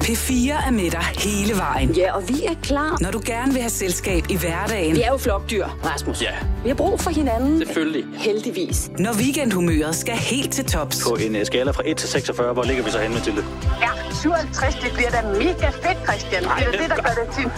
P4 er med dig hele vejen. Ja, og vi er klar. Når du gerne vil have selskab i hverdagen. Vi er jo flokdyr, Rasmus. Ja. Vi har brug for hinanden. Selvfølgelig. Heldigvis. Når weekendhumøret skal helt til tops. På en skala fra 1 til 46, hvor ligger vi så henne, Mathilde? Ja, 57, det bliver da mega fedt, Christian. Det er det, der gør det til en